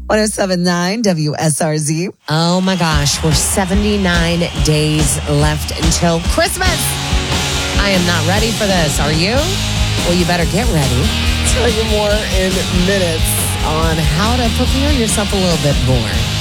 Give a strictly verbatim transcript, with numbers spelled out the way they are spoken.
one oh seven point nine W S R Z. Oh my gosh, we're seventy-nine days left until Christmas. I am not ready for this. Are you? Well, you better get ready. I'll tell you more in minutes on how to prepare yourself a little bit more.